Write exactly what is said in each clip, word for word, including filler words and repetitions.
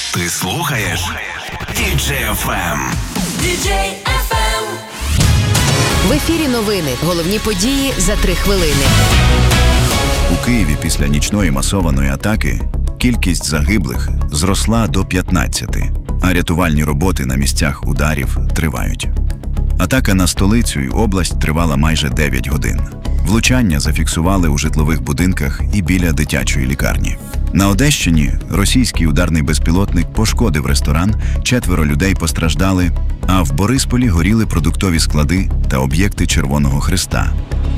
Ти слухаєш ді джей еф ем. ді джей еф ем. В ефірі новини. Головні події за три хвилини. У Києві після нічної масованої атаки кількість загиблих зросла до п'ятнадцяти, а рятувальні роботи на місцях ударів тривають. Атака на столицю і область тривала майже дев'ять годин. Влучання зафіксували у житлових будинках і біля дитячої лікарні. На Одещині російський ударний безпілотник пошкодив ресторан, четверо людей постраждали, а в Борисполі горіли продуктові склади та об'єкти Червоного Хреста.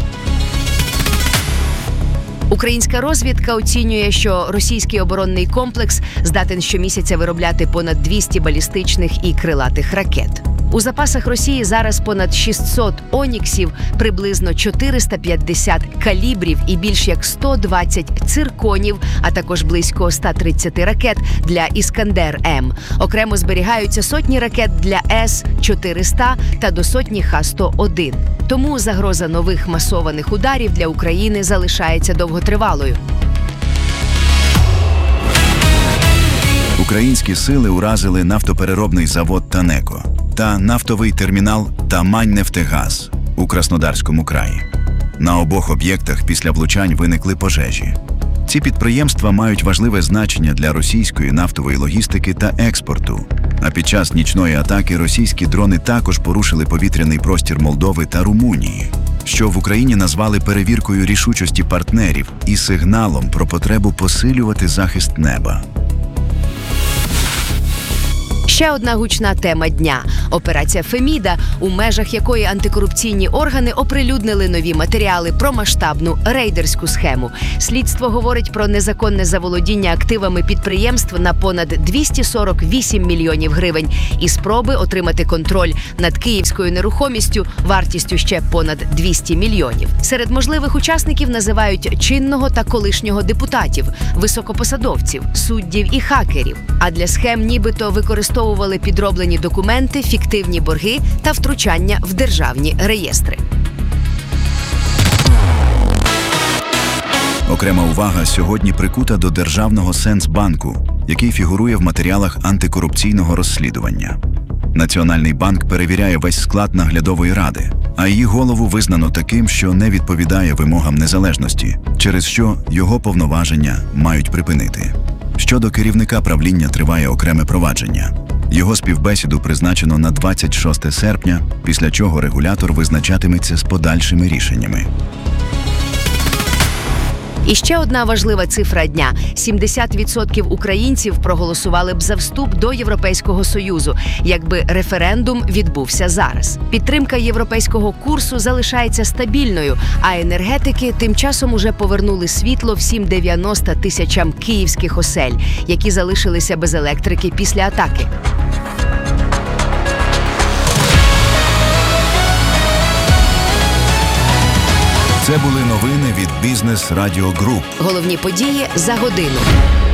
Українська розвідка оцінює, що російський оборонний комплекс здатен щомісяця виробляти понад двісті балістичних і крилатих ракет. У запасах Росії зараз понад шістсот «Оніксів», приблизно чотириста п'ятдесят калібрів і більш як сто двадцять цирконів, а також близько сто тридцять ракет для «Іскандер-М». Окремо зберігаються сотні ракет для С чотириста та до сотні Х сто один. Тому загроза нових масованих ударів для України залишається довготривалою. Українські сили уразили нафтопереробний завод «Танеко» та нафтовий термінал «Тамань-Нефтегаз» у Краснодарському краї. На обох об'єктах після влучань виникли пожежі. Ці підприємства мають важливе значення для російської нафтової логістики та експорту. А під час нічної атаки російські дрони також порушили повітряний простір Молдови та Румунії, що в Україні назвали перевіркою рішучості партнерів і сигналом про потребу посилювати захист неба. Ще одна гучна тема дня – операція «Феміда», у межах якої антикорупційні органи оприлюднили нові матеріали про масштабну рейдерську схему. Слідство говорить про незаконне заволодіння активами підприємств на понад двісті сорок вісім мільйонів гривень і спроби отримати контроль над київською нерухомістю вартістю ще понад двісті мільйонів. Серед можливих учасників називають чинного та колишнього депутатів, високопосадовців, суддів і хакерів. А для схем нібито використовували підроблені документи, фіктивні борги та втручання в державні реєстри. Окрема увага сьогодні прикута до Державного Сенсбанку, який фігурує в матеріалах антикорупційного розслідування. Національний банк перевіряє весь склад наглядової ради, а її голову визнано таким, що не відповідає вимогам незалежності, через що його повноваження мають припинити. Щодо керівника правління триває окреме провадження. Його співбесіду призначено на двадцять шосте серпня, після чого регулятор визначатиметься з подальшими рішеннями. І ще одна важлива цифра дня – сімдесят відсотків українців проголосували б за вступ до Європейського Союзу, якби референдум відбувся зараз. Підтримка європейського курсу залишається стабільною, а енергетики тим часом уже повернули світло всім дев'яноста тисячам київських осель, які залишилися без електрики після атаки. Це були новини від Бізнес Радіо Груп. Головні події за годину.